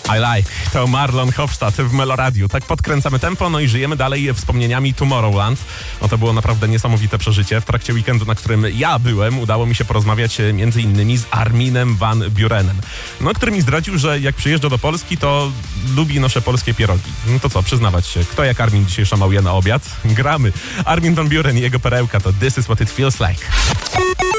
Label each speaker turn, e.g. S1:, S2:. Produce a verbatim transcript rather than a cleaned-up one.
S1: I like. To Marlon Hofstadt w Meloradiu. Tak podkręcamy tempo, no i żyjemy dalej wspomnieniami Tomorrowland. No to było naprawdę niesamowite przeżycie. W trakcie weekendu, na którym ja byłem, udało mi się porozmawiać między innymi z Arminem van Burenem, no, który mi zdradził, że jak przyjeżdża do Polski, to lubi nasze polskie pierogi. No to co, przyznawać się, kto jak Armin dzisiaj szamałuje na obiad? Gramy. Armin van Buren i jego perełka to This is what it feels like.